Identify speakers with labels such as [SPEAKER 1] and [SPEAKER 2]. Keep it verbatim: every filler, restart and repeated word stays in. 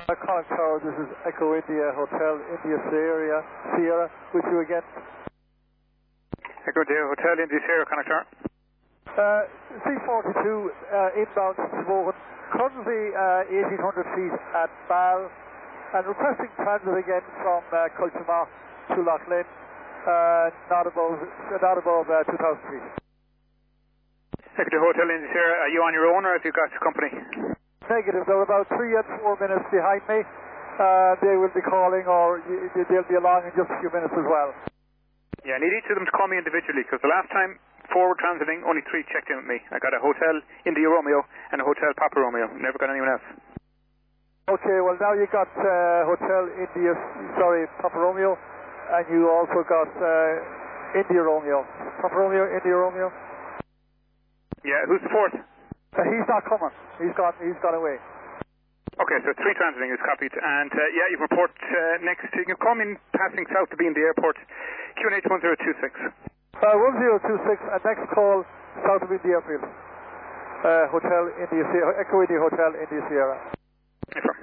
[SPEAKER 1] Uh, Connect Tower, this is Echo India Hotel India Sierra, Sierra, with you again.
[SPEAKER 2] Echo India Hotel India Sierra, Connect Tower.
[SPEAKER 1] Uh, C forty-two uh, inbound to Smogan, currently uh, eighteen hundred feet at Bal, and requesting transit again from uh, Culchama to Loch Lynn, uh, not above, not above uh, two thousand feet.
[SPEAKER 2] Echo Hotel India Sierra, are you on your own or have you got company?
[SPEAKER 1] Negative, they're about three and four minutes behind me. Uh, they will be calling, or y- they'll be along in just a few minutes as well.
[SPEAKER 2] Yeah, I need each of them to call me individually, because the last time forward transiting, only three checked in with me. I got a Hotel India Romeo and a Hotel Papa Romeo. Never got anyone else.
[SPEAKER 1] Okay, well now you got uh, Hotel India, sorry, Papa Romeo, and you also got uh, India Romeo. Papa Romeo, India Romeo.
[SPEAKER 2] Yeah, who's the fourth?
[SPEAKER 1] Uh, he's not coming. He's gone. He's gone away.
[SPEAKER 2] Okay, so three transiting is copied, and uh, yeah, you can report uh, next. You can call me in passing south to be in the airport. Q N H one zero two six.
[SPEAKER 1] Uh, one zero two six, and next call south of India Airfield. Uh, Hotel India Sierra, Echo India Hotel India Sierra.
[SPEAKER 2] Yes, sir.